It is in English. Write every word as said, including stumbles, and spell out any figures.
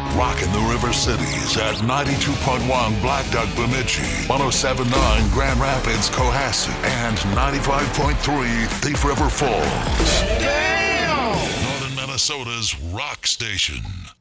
Rocking the River Cities at ninety-two point one Black Duck Bemidji, one oh seven point nine Grand Rapids Cohasset, and ninety-five point three Thief River Falls. Damn! Northern Minnesota's rock station.